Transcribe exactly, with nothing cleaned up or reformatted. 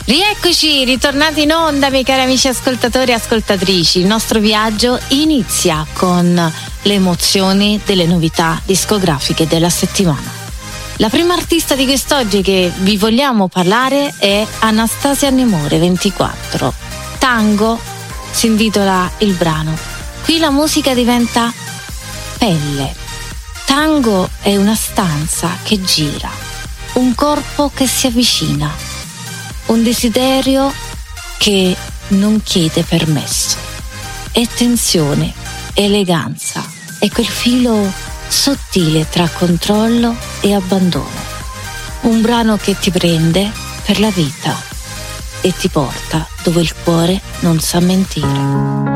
Rieccoci, ritornati in onda, miei cari amici ascoltatori e ascoltatrici. Il nostro viaggio inizia con le emozioni delle novità discografiche della settimana. La prima artista di quest'oggi che vi vogliamo parlare è Anastasia Nemore ventiquattro. Tango si intitola il brano. Qui la musica diventa pelle. Tango è una stanza che gira, un corpo che si avvicina, un desiderio che non chiede permesso. È tensione, eleganza, è quel filo sottile tra controllo e abbandono. Un brano che ti prende per la vita e ti porta dove il cuore non sa mentire.